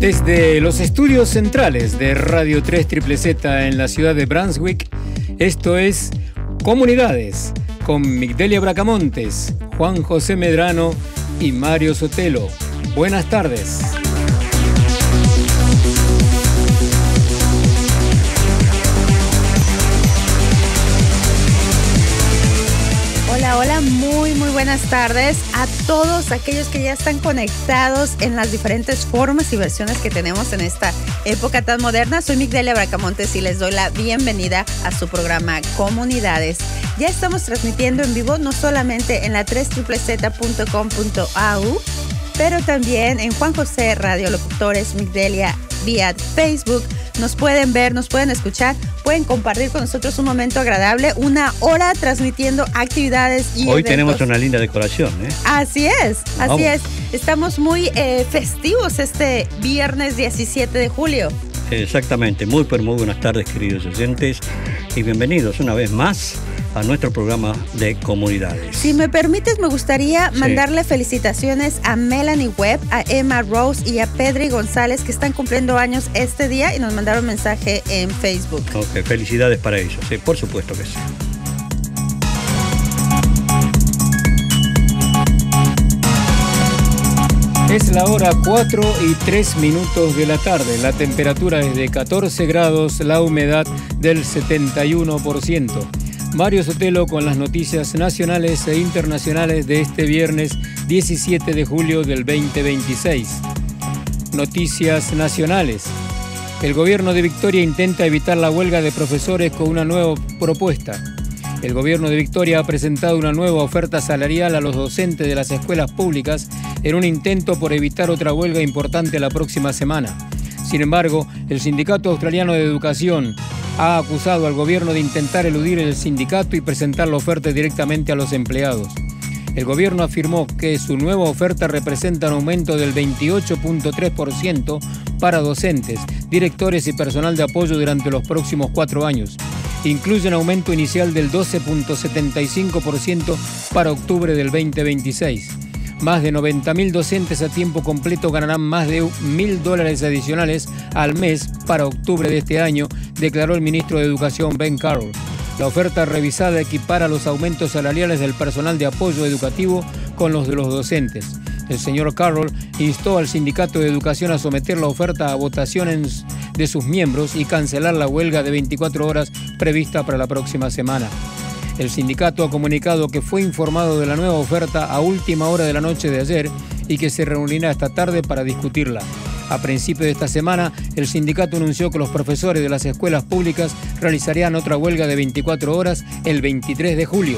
Desde los estudios centrales de Radio 3 Triple Z en la ciudad de Brunswick, esto es Comunidades, con Migdelia Bracamontes, Juan José Medrano y Mario Sotelo. Buenas tardes. Hola, muy buenas tardes a todos aquellos que ya están conectados en las diferentes formas y versiones que tenemos en esta época tan moderna. Soy Migdelia Bracamontes y les doy la bienvenida a su programa Comunidades. Ya estamos transmitiendo en vivo no solamente en la 3ZZ.com.au, pero también en Juan José Radio Locutores Migdelia vía Facebook. Nos pueden ver, nos pueden escuchar, pueden compartir con nosotros un momento agradable, una hora transmitiendo actividades y hoy eventos. Tenemos una linda decoración, ¿eh? Así es. Estamos muy festivos este viernes 17 de julio. Exactamente. Muy buenas tardes, queridos oyentes, y bienvenidos una vez más a nuestro programa de Comunidades. Si me permites, me gustaría mandarle felicitaciones a Melanie Webb, a Emma Rose y a Pedri González, que están cumpliendo años este día y nos mandaron mensaje en Facebook. Ok, felicidades para ellos, sí, por supuesto que sí. Es la hora 4:03 de la tarde. La temperatura es de 14 grados, la humedad del 71%. Mario Sotelo con las noticias nacionales e internacionales de este viernes 17 de julio del 2026. Noticias nacionales. El gobierno de Victoria intenta evitar la huelga de profesores con una nueva propuesta. El gobierno de Victoria ha presentado una nueva oferta salarial a los docentes de las escuelas públicas en un intento por evitar otra huelga importante la próxima semana. Sin embargo, el Sindicato Australiano de Educación ha acusado al gobierno de intentar eludir el sindicato y presentar la oferta directamente a los empleados. El gobierno afirmó que su nueva oferta representa un aumento del 28.3% para docentes, directores y personal de apoyo durante los próximos 4 años. Incluye un aumento inicial del 12.75% para octubre del 2026. Más de 90.000 docentes a tiempo completo ganarán más de $1.000 adicionales al mes para octubre de este año, declaró el ministro de Educación Ben Carroll. La oferta revisada equipara los aumentos salariales del personal de apoyo educativo con los de los docentes. El señor Carroll instó al Sindicato de Educación a someter la oferta a votaciones de sus miembros y cancelar la huelga de 24 horas prevista para la próxima semana. El sindicato ha comunicado que fue informado de la nueva oferta a última hora de la noche de ayer y que se reunirá esta tarde para discutirla. A principios de esta semana, el sindicato anunció que los profesores de las escuelas públicas realizarían otra huelga de 24 horas el 23 de julio.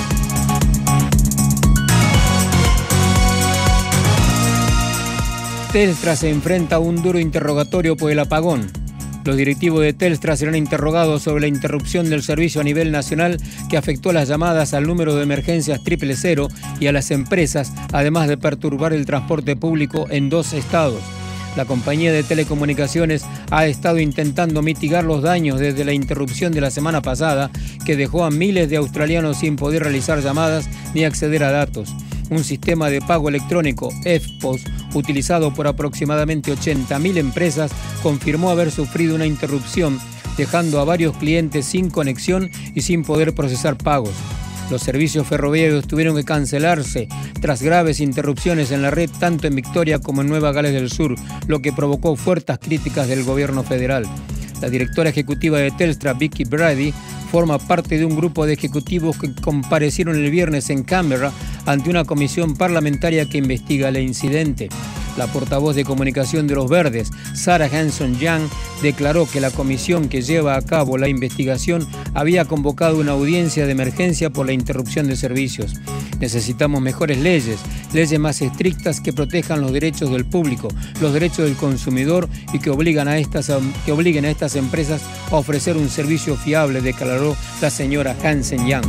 Telstra se enfrenta a un duro interrogatorio por el apagón. Los directivos de Telstra serán interrogados sobre la interrupción del servicio a nivel nacional que afectó las llamadas al número de emergencias 000 y a las empresas, además de perturbar el transporte público en 2 estados. La compañía de telecomunicaciones ha estado intentando mitigar los daños desde la interrupción de la semana pasada, que dejó a miles de australianos sin poder realizar llamadas ni acceder a datos. Un sistema de pago electrónico, EFTPOS, utilizado por aproximadamente 80.000 empresas, confirmó haber sufrido una interrupción, dejando a varios clientes sin conexión y sin poder procesar pagos. Los servicios ferroviarios tuvieron que cancelarse tras graves interrupciones en la red tanto en Victoria como en Nueva Gales del Sur, lo que provocó fuertes críticas del gobierno federal. La directora ejecutiva de Telstra, Vicky Brady, forma parte de un grupo de ejecutivos que comparecieron el viernes en Canberra ante una comisión parlamentaria que investiga el incidente. La portavoz de comunicación de los Verdes, Sarah Hanson-Young, declaró que la comisión que lleva a cabo la investigación había convocado una audiencia de emergencia por la interrupción de servicios. Necesitamos mejores leyes más estrictas que protejan los derechos del público, los derechos del consumidor y que obliguen a estas empresas a ofrecer un servicio fiable, declaró la señora Hanson-Young.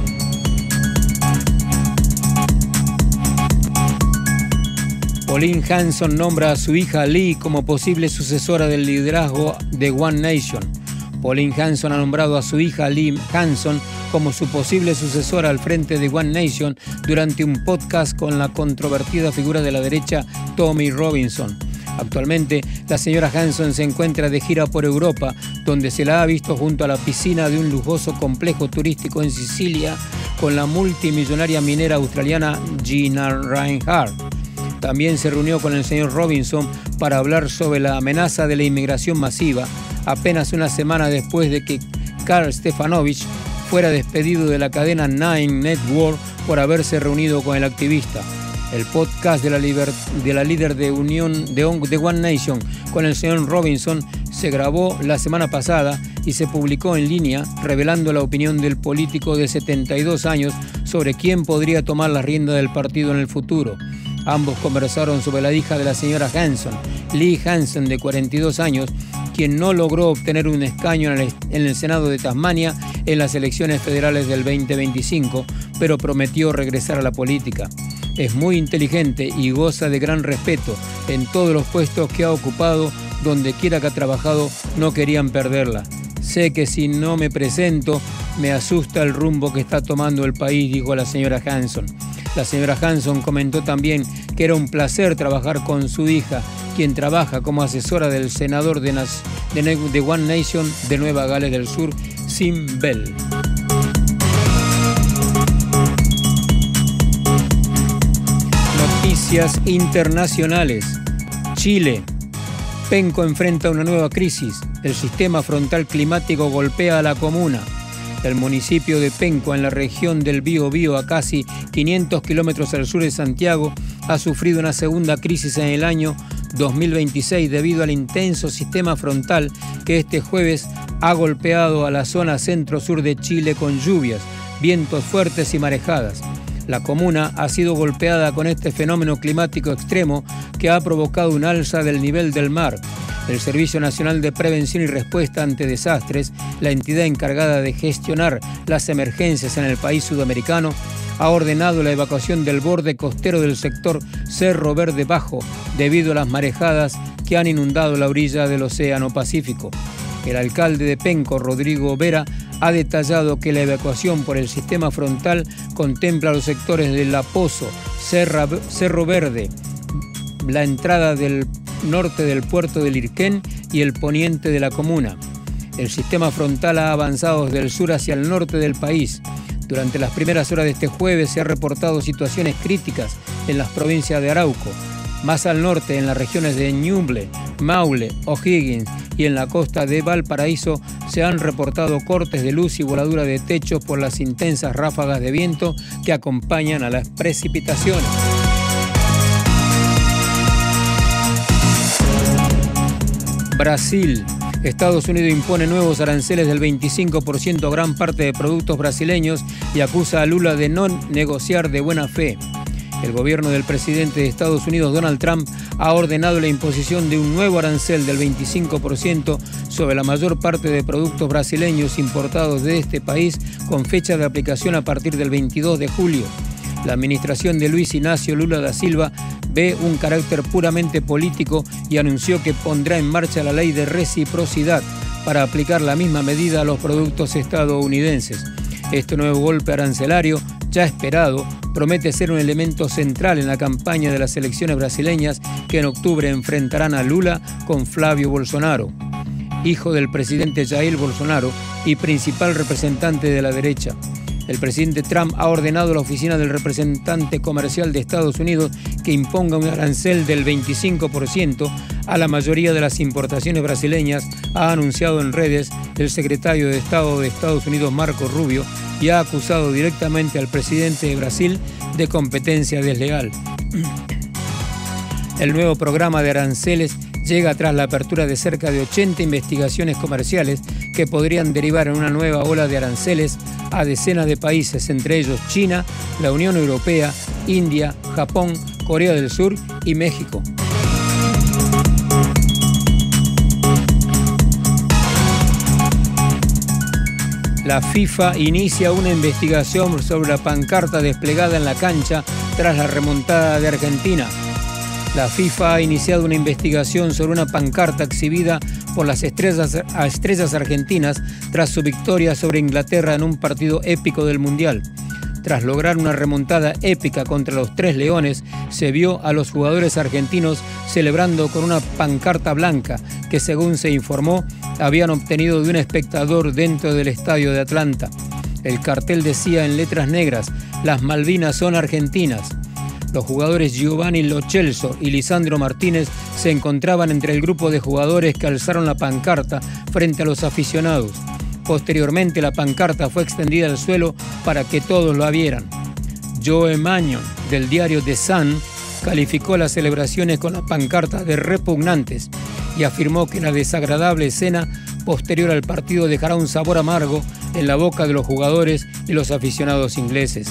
Pauline Hanson nombra a su hija Lee como posible sucesora del liderazgo de One Nation. Pauline Hanson ha nombrado a su hija Lee Hanson como su posible sucesora al frente de One Nation durante un podcast con la controvertida figura de la derecha Tommy Robinson. Actualmente, la señora Hanson se encuentra de gira por Europa, donde se la ha visto junto a la piscina de un lujoso complejo turístico en Sicilia con la multimillonaria minera australiana Gina Rinehart. También se reunió con el señor Robinson para hablar sobre la amenaza de la inmigración masiva, apenas una semana después de que Karl Stefanovich fuera despedido de la cadena Nine Network por haberse reunido con el activista. El podcast de la líder de One Nation con el señor Robinson se grabó la semana pasada y se publicó en línea, revelando la opinión del político de 72 años sobre quién podría tomar la rienda del partido en el futuro. Ambos conversaron sobre la hija de la señora Hanson, Lee Hanson, de 42 años, quien no logró obtener un escaño en el Senado de Tasmania en las elecciones federales del 2025, pero prometió regresar a la política. Es muy inteligente y goza de gran respeto en todos los puestos que ha ocupado. Donde quiera que ha trabajado, no querían perderla. Sé que si no me presento, me asusta el rumbo que está tomando el país, dijo la señora Hanson. La señora Hanson comentó también que era un placer trabajar con su hija, quien trabaja como asesora del senador de One Nation de Nueva Gales del Sur, Sim Bell. Noticias internacionales. Chile. Penco enfrenta una nueva crisis. El sistema frontal climático golpea a la comuna. El municipio de Penco, en la región del Biobío, a casi 500 kilómetros al sur de Santiago, ha sufrido una segunda crisis en el año 2026 debido al intenso sistema frontal que este jueves ha golpeado a la zona centro-sur de Chile con lluvias, vientos fuertes y marejadas. La comuna ha sido golpeada con este fenómeno climático extremo que ha provocado un alza del nivel del mar. El Servicio Nacional de Prevención y Respuesta ante Desastres, la entidad encargada de gestionar las emergencias en el país sudamericano, ha ordenado la evacuación del borde costero del sector Cerro Verde Bajo debido a las marejadas que han inundado la orilla del Océano Pacífico. El alcalde de Penco, Rodrigo Vera, ha detallado que la evacuación por el sistema frontal contempla los sectores de La Pozo, Cerro Verde, la entrada del norte del puerto de Lirquén y el poniente de la comuna. El sistema frontal ha avanzado desde el sur hacia el norte del país. Durante las primeras horas de este jueves se han reportado situaciones críticas en las provincias de Arauco. Más al norte, en las regiones de Ñuble, Maule, O'Higgins y en la costa de Valparaíso, se han reportado cortes de luz y voladura de techos por las intensas ráfagas de viento que acompañan a las precipitaciones. Brasil. Estados Unidos impone nuevos aranceles del 25% a gran parte de productos brasileños y acusa a Lula de no negociar de buena fe. El gobierno del presidente de Estados Unidos, Donald Trump, ha ordenado la imposición de un nuevo arancel del 25% sobre la mayor parte de productos brasileños importados de este país, con fecha de aplicación a partir del 22 de julio. La administración de Luis Ignacio Lula da Silva ve un carácter puramente político y anunció que pondrá en marcha la ley de reciprocidad para aplicar la misma medida a los productos estadounidenses. Este nuevo golpe arancelario, ya esperado, promete ser un elemento central en la campaña de las elecciones brasileñas que en octubre enfrentarán a Lula con Flávio Bolsonaro, hijo del presidente Jair Bolsonaro y principal representante de la derecha. El presidente Trump ha ordenado a la oficina del representante comercial de Estados Unidos que imponga un arancel del 25% a la mayoría de las importaciones brasileñas, ha anunciado en redes el secretario de Estado de Estados Unidos, Marco Rubio, y ha acusado directamente al presidente de Brasil de competencia desleal. El nuevo programa de aranceles llega tras la apertura de cerca de 80 investigaciones comerciales que podrían derivar en una nueva ola de aranceles a decenas de países, entre ellos China, la Unión Europea, India, Japón, Corea del Sur y México. La FIFA inicia una investigación sobre la pancarta desplegada en la cancha tras la remontada de Argentina. La FIFA ha iniciado una investigación sobre una pancarta exhibida por las estrellas argentinas tras su victoria sobre Inglaterra en un partido épico del Mundial. Tras lograr una remontada épica contra los Tres Leones, se vio a los jugadores argentinos celebrando con una pancarta blanca que, según se informó, habían obtenido de un espectador dentro del estadio de Atlanta. El cartel decía en letras negras: "Las Malvinas son argentinas". Los jugadores Giovanni Lo Celso y Lisandro Martínez se encontraban entre el grupo de jugadores que alzaron la pancarta frente a los aficionados. Posteriormente, la pancarta fue extendida al suelo para que todos la vieran. Joe Magnon, del diario The Sun, calificó las celebraciones con la pancarta de repugnantes y afirmó que la desagradable escena posterior al partido dejará un sabor amargo en la boca de los jugadores y los aficionados ingleses.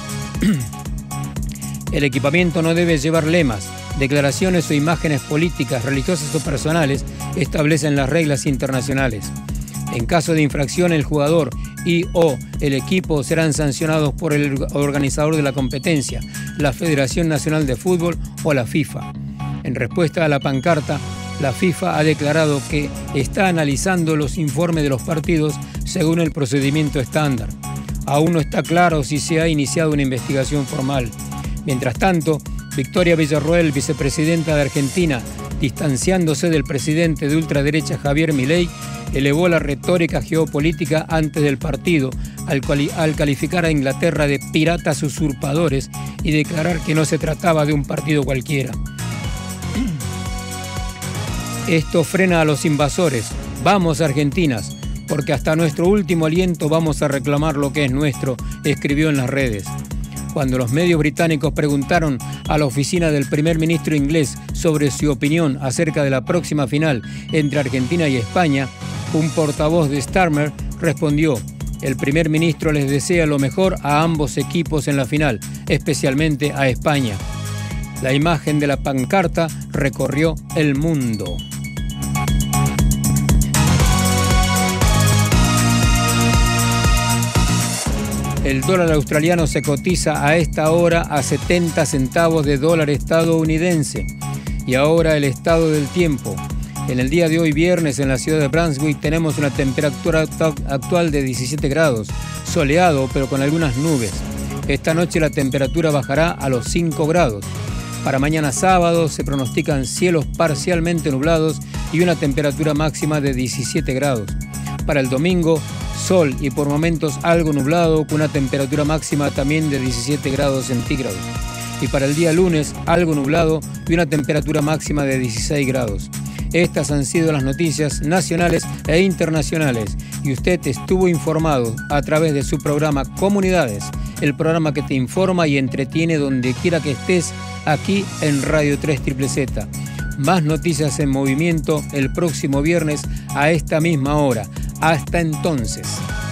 El equipamiento no debe llevar lemas, declaraciones o imágenes políticas, religiosas o personales, establecen las reglas internacionales. En caso de infracción, el jugador y/o el equipo serán sancionados por el organizador de la competencia, la Federación Nacional de Fútbol o la FIFA. En respuesta a la pancarta, la FIFA ha declarado que está analizando los informes de los partidos según el procedimiento estándar. Aún no está claro si se ha iniciado una investigación formal. Mientras tanto, Victoria Villarroel, vicepresidenta de Argentina, distanciándose del presidente de ultraderecha Javier Milei, elevó la retórica geopolítica antes del partido al calificar a Inglaterra de piratas usurpadores y declarar que no se trataba de un partido cualquiera. Esto frena a los invasores. Vamos, argentinas, porque hasta nuestro último aliento vamos a reclamar lo que es nuestro, escribió en las redes. Cuando los medios británicos preguntaron a la oficina del primer ministro inglés sobre su opinión acerca de la próxima final entre Argentina y España, un portavoz de Starmer respondió: "El primer ministro les desea lo mejor a ambos equipos en la final, especialmente a España". La imagen de la pancarta recorrió el mundo. El dólar australiano se cotiza a esta hora a 70 centavos de dólar estadounidense. Y ahora el estado del tiempo. En el día de hoy, viernes, en la ciudad de Brunswick tenemos una temperatura actual de 17 grados, soleado pero con algunas nubes. Esta noche la temperatura bajará a los 5 grados. Para mañana sábado se pronostican cielos parcialmente nublados y una temperatura máxima de 17 grados. Para el domingo, sol y por momentos algo nublado con una temperatura máxima también de 17 grados centígrados. Y para el día lunes, algo nublado y una temperatura máxima de 16 grados. Estas han sido las noticias nacionales e internacionales y usted estuvo informado a través de su programa Comunidades, el programa que te informa y entretiene donde quiera que estés, aquí en Radio 3 Triple Z. Más noticias en movimiento el próximo viernes a esta misma hora. Hasta entonces.